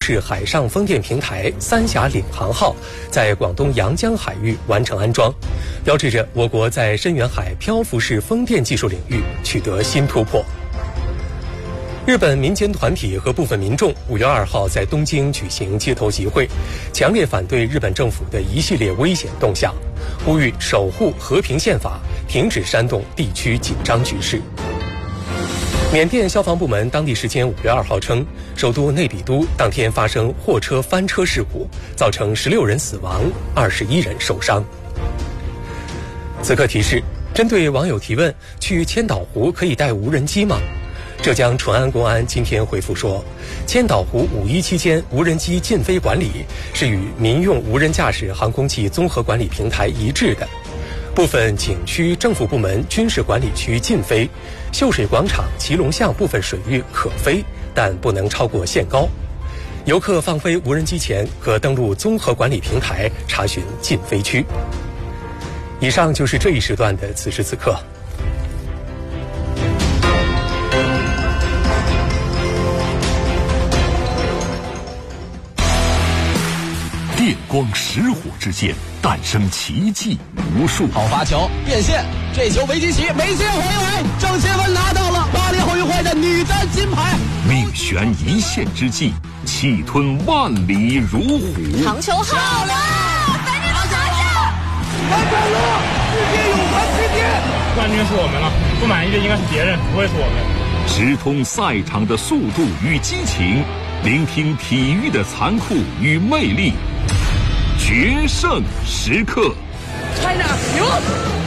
式海上风电平台三峡领航号在广东阳江海域完成安装，标志着我国在深远海漂浮式风电技术领域取得新突破。日本民间团体和部分民众5月2号在东京举行街头集会，强烈反对日本政府的一系列危险动向，呼吁守护和平宪法，停止煽动地区紧张局势。缅甸消防部门当地时间5月2号称，首都内比都当天发生货车翻车事故，造成16人死亡，21人受伤。此刻提示：针对网友提问，去千岛湖可以带无人机吗？浙江淳安公安今天回复说，千岛湖5·1期间无人机禁飞管理是与民用无人驾驶航空器综合管理平台一致的。部分景区、政府部门、军事管理区禁飞，秀水广场、骑龙巷部分水域可飞，但不能超过限高。游客放飞无人机前，可登录综合管理平台查询禁飞区。以上就是这一时段的此时此刻。 电光石火之间诞生奇迹无数。 好发球变线，这球维基奇没线回来，郑钦文拿到了巴黎奥运会的女单金牌。 命悬一线之际，气吞万里如虎。 长球好了，赶紧拿下！ 完成了，世界泳坛之巅， 冠军是我们了，不满意的应该是别人，不会是我们。 直通赛场的速度与激情，聆听体育的残酷与魅力。决胜时刻 China 赢。